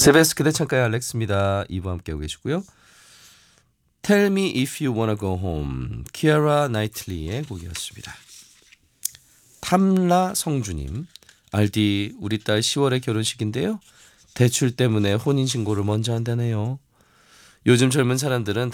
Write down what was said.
세베스 그대 창가의 알렉스입니다. 2부 함께하고 계시고요. Tell me if you wanna go home. 키아라 나이틀리의 곡이었습니다. 탐라 성주님. 알디 우리 딸 10월에 결혼식인데요. 대출 때문에 혼인신고를 먼저 한다네요. 요즘 젊은 사람들은